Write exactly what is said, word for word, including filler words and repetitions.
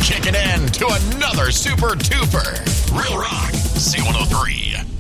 kicking in to another super duper Real Rock C one oh three.